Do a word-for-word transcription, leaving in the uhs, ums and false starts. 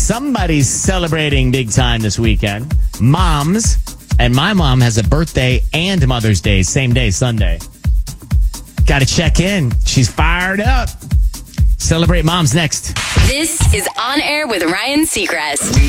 somebody's celebrating big time this weekend. Moms. And my mom has a birthday and Mother's Day, same day, Sunday. Got to check in. She's fired up. Celebrate moms next. This is On Air with Ryan Seacrest.